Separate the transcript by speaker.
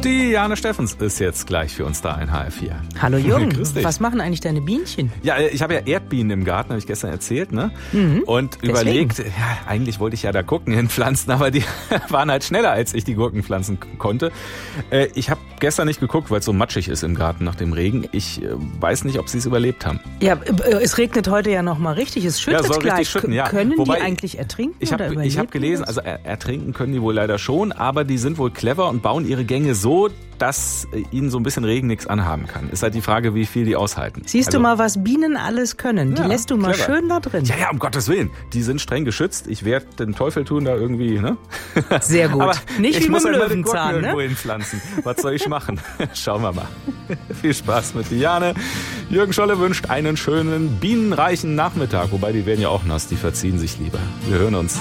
Speaker 1: Die Jane Steffens ist jetzt gleich für uns da in HR4.
Speaker 2: Hallo Jürgen,
Speaker 1: Grüß dich.
Speaker 2: was machen eigentlich deine Bienchen?
Speaker 1: Ja, ich habe ja Erdbienen im Garten, habe ich gestern erzählt, ne? Und
Speaker 2: Deswegen.
Speaker 1: überlegt, ja, eigentlich wollte ich ja da Gurken hinpflanzen, aber die waren halt schneller, als ich die Gurken pflanzen konnte. Ich habe gestern nicht geguckt, weil es so matschig ist im Garten nach dem Regen. Ich weiß nicht, ob sie es überlebt haben.
Speaker 2: Ja, es regnet heute ja noch mal richtig, es schüttet
Speaker 1: Ja, soll
Speaker 2: gleich.
Speaker 1: richtig schütten, ja.
Speaker 2: Können
Speaker 1: Wobei
Speaker 2: die eigentlich ertrinken
Speaker 1: Ich
Speaker 2: oder
Speaker 1: habe
Speaker 2: überleben
Speaker 1: gelesen,
Speaker 2: das?
Speaker 1: also ertrinken können die wohl leider schon, aber die sind wohl clever und bauen ihre Gänge so, dass ihnen so ein bisschen Regen nichts anhaben kann. Ist halt die Frage, wie viel die aushalten.
Speaker 2: Siehst du mal, was Bienen alles können. Die
Speaker 1: Ja,
Speaker 2: lässt du mal
Speaker 1: clever.
Speaker 2: schön da drin.
Speaker 1: Ja, um Gottes Willen. Die sind streng geschützt. Ich werde den Teufel tun da irgendwie, ne?
Speaker 2: Sehr gut.
Speaker 1: Aber
Speaker 2: Nicht
Speaker 1: ich
Speaker 2: wie
Speaker 1: muss
Speaker 2: mit dem
Speaker 1: halt meine Gurken
Speaker 2: Löwenzahn,
Speaker 1: irgendwo
Speaker 2: ne?
Speaker 1: hinpflanzen. Was soll ich machen? Schauen wir mal. Viel Spaß mit Diane. Jürgen Scholle wünscht einen schönen bienenreichen Nachmittag. Wobei, die werden ja auch nass. Die verziehen sich lieber. Wir hören uns.